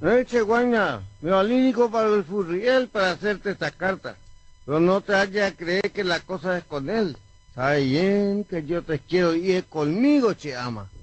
Che, guaña, me valídico para el Furriel para hacerte esta carta. Pero no te vayas a creer que la cosa es con él. Sabes bien que yo te quiero y es conmigo, che ama.